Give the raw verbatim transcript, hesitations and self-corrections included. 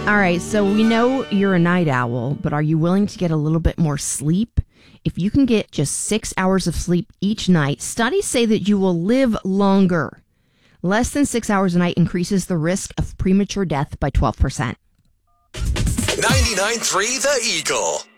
All right, so we know you're a night owl, but are you willing to get a little bit more sleep? If you can get just six hours of sleep each night, studies say that you will live longer. Less than six hours a night increases the risk of premature death by twelve percent. ninety-nine point three The Eagle.